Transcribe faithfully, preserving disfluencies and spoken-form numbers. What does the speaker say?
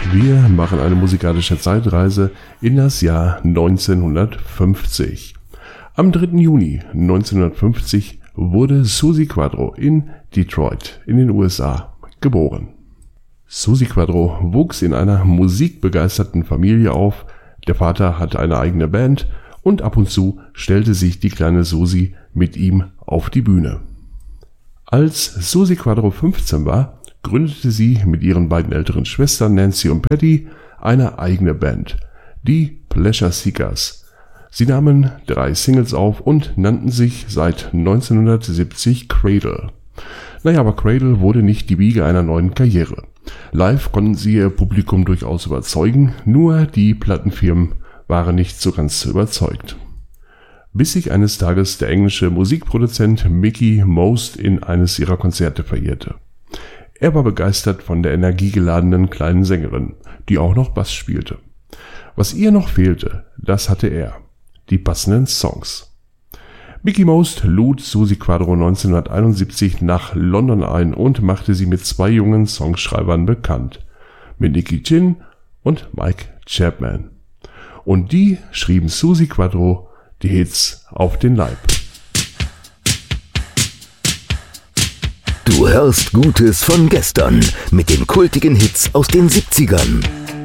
Wir machen eine musikalische Zeitreise in das Jahr neunzehnhundertfünfzig. Am dritten Juni neunzehnhundertfünfzig wurde Suzi Quatro in Detroit in den U S A geboren. Suzi Quatro wuchs in einer musikbegeisterten Familie auf. Der Vater hatte eine eigene Band und ab und zu stellte sich die kleine Suzi mit ihm auf die Bühne. Als Suzi Quatro fünfzehn war, gründete sie mit ihren beiden älteren Schwestern Nancy und Patty eine eigene Band, die Pleasure Seekers. Sie nahmen drei Singles auf und nannten sich seit neunzehnhundertsiebzig Cradle. Naja, aber Cradle wurde nicht die Wiege einer neuen Karriere. Live konnten sie ihr Publikum durchaus überzeugen, nur die Plattenfirmen waren nicht so ganz überzeugt. Bis sich eines Tages der englische Musikproduzent Mickie Most in eines ihrer Konzerte verirrte. Er war begeistert von der energiegeladenen kleinen Sängerin, die auch noch Bass spielte. Was ihr noch fehlte, das hatte er: die passenden Songs. Mickie Most lud Suzi Quatro neunzehnhunderteinundsiebzig nach London ein und machte sie mit zwei jungen Songschreibern bekannt, mit Nicky Chinn und Mike Chapman. Und die schrieben Suzi Quatro die Hits auf den Leib. Du hörst Gutes von gestern mit den kultigen Hits aus den siebzigern.